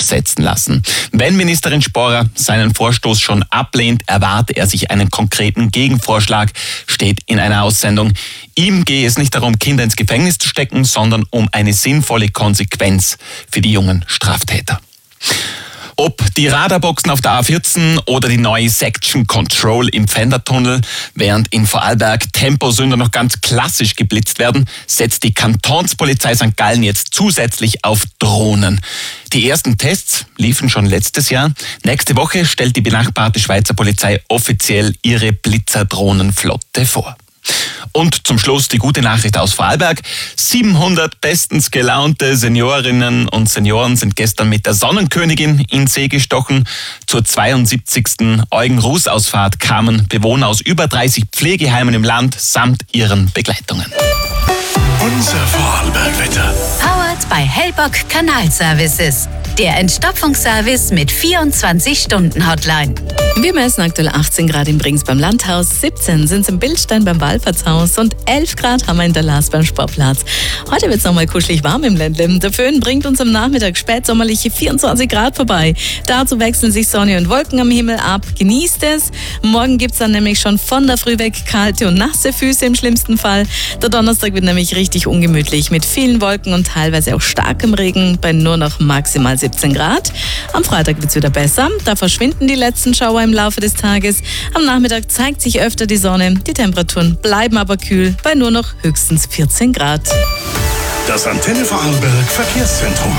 absetzen lassen. Wenn Ministerin Sporer seinen Vorstoß schon ablehnt, erwarte er sich einen konkreten Gegenvorschlag, steht in einer Aussendung. Ihm gehe es nicht darum, Kinder ins Gefängnis zu stecken, sondern um eine sinnvolle Konsequenz für die jungen Straftäter. Ob die Radarboxen auf der A14 oder die neue Section Control im Pfändertunnel, während in Vorarlberg Temposünder noch ganz klassisch geblitzt werden, setzt die Kantonspolizei St. Gallen jetzt zusätzlich auf Drohnen. Die ersten Tests liefen schon letztes Jahr. Nächste Woche stellt die benachbarte Schweizer Polizei offiziell ihre Blitzerdrohnenflotte vor. Und zum Schluss die gute Nachricht aus Vorarlberg. 700 bestens gelaunte Seniorinnen und Senioren sind gestern mit der Sonnenkönigin in See gestochen. Zur 72. Eugen-Ruß-Ausfahrt kamen Bewohner aus über 30 Pflegeheimen im Land samt ihren Begleitungen. Unser Vorarlberg-Wetter. Powered by Hellbock Kanalservices. Der Entstopfungsservice mit 24-Stunden-Hotline. Wir messen aktuell 18 Grad in Brings beim Landhaus, 17 sind es im Bildstein beim Wallfahrtshaus und 11 Grad haben wir in der Laas beim Sportplatz. Heute wird es nochmal kuschelig warm im Ländle. Der Föhn bringt uns am Nachmittag spätsommerliche 24 Grad vorbei. Dazu wechseln sich Sonne und Wolken am Himmel ab. Genießt es. Morgen gibt es dann nämlich schon von der Früh weg kalte und nasse Füße im schlimmsten Fall. Der Donnerstag wird nämlich richtig ungemütlich mit vielen Wolken und teilweise auch starkem Regen bei nur noch maximal 17 Grad. Am Freitag wird es wieder besser. Da verschwinden die letzten Schauer im Laufe des Tages. Am Nachmittag zeigt sich öfter die Sonne. Die Temperaturen bleiben aber kühl bei nur noch höchstens 14 Grad. Das Antenne Vorarlberg Verkehrszentrum.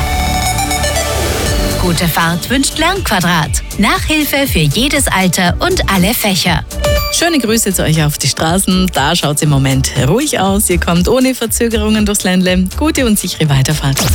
Gute Fahrt wünscht Lernquadrat. Nachhilfe für jedes Alter und alle Fächer. Schöne Grüße zu euch auf die Straßen. Da schaut es im Moment ruhig aus. Ihr kommt ohne Verzögerungen durchs Ländle. Gute und sichere Weiterfahrt.